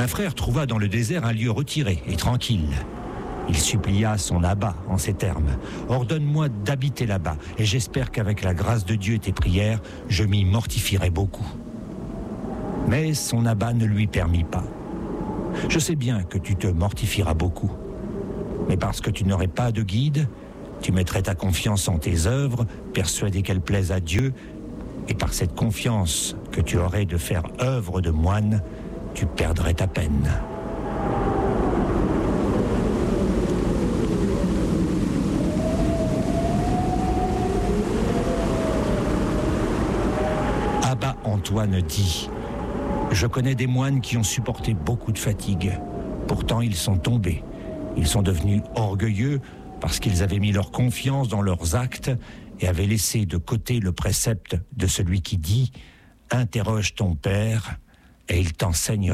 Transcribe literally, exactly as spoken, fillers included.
Un frère trouva dans le désert un lieu retiré et tranquille. Il supplia son abbat en ces termes. « Ordonne-moi d'habiter là-bas, et j'espère qu'avec la grâce de Dieu et tes prières, je m'y mortifierai beaucoup. » Mais son abbat ne lui permit pas. « Je sais bien que tu te mortifieras beaucoup, mais parce que tu n'aurais pas de guide, tu mettrais ta confiance en tes œuvres, persuadé qu'elles plaisent à Dieu, et par cette confiance que tu aurais de faire œuvre de moine, tu perdrais ta peine. » Abba Antoine dit « Je connais des moines qui ont supporté beaucoup de fatigue. Pourtant, ils sont tombés. Ils sont devenus orgueilleux parce qu'ils avaient mis leur confiance dans leurs actes et avaient laissé de côté le précepte de celui qui dit « Interroge ton père et il t'enseignera ».